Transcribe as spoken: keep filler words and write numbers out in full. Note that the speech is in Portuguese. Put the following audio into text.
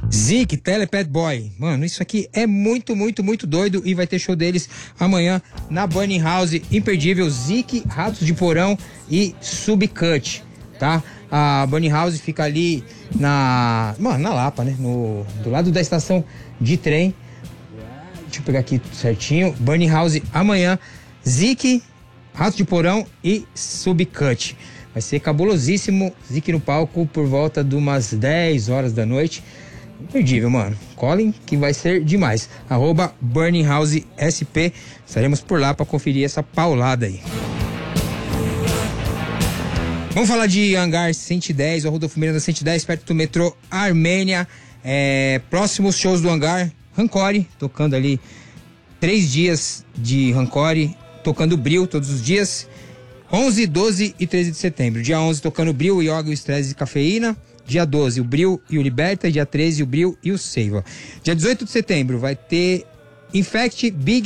Zik, Telepad Boy. Mano, isso aqui é muito, muito, muito doido. E vai ter show deles amanhã na Burning House. Imperdível. Zik, Ratos de Porão e Subcut, tá? A Burning House fica ali na... Mano, na Lapa, né? No, do lado da estação de trem. Deixa eu pegar aqui certinho. Burning House amanhã. Zik, Ratos de Porão e Subcut. Vai ser cabulosíssimo. Zik no palco por volta de umas dez horas da noite. Imperdível, mano. Colin, que vai ser demais. Arroba Burning House S P. Estaremos por lá pra conferir essa paulada aí. Vamos falar de Hangar cento e dez, o Rodolfo Miranda cento e dez, perto do metrô Armênia. É, próximos shows do Hangar, Rancore, tocando ali três dias de Rancore, tocando Bril todos os dias. onze, doze e treze de setembro. Dia onze tocando Bril, Yoga, o Estresse e Cafeína. Dia doze, o Bril e o Liberta. Dia treze, o Bril e o Seiva. Dia dezoito de setembro vai ter Infect, Big